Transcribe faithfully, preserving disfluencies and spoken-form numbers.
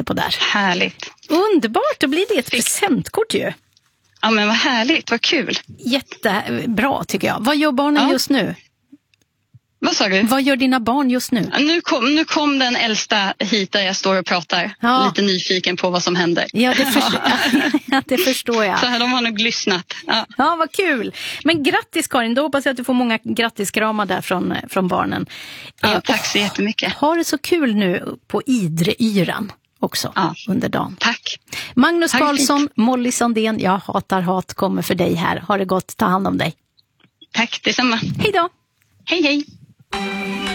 på där. Härligt. Underbart, då blir det ett presentkort ju. Ja, men vad härligt, vad kul. Jättebra tycker jag. Vad gör barnen ja. just nu? Vad sa du? Vad gör dina barn just nu? Nu kom, nu kom den äldsta hit där jag står och pratar. Ja. Lite nyfiken på vad som händer. Ja, det, förstår, ja, det förstår jag. Så här, de har nog lyssnat. Ja. ja, vad kul. Men grattis Karin, då hoppas jag att du får många grattiskramar där från, från barnen. Ja, eh, tack så jättemycket. Ha det så kul nu på Idre-yran också ja. under dagen. Tack. Magnus tack Karlsson, fint. Molly Sandén, jag hatar hat kommer för dig här. Ha det gott, ta hand om dig. Tack, detsamma. Hej då. Hej, hej.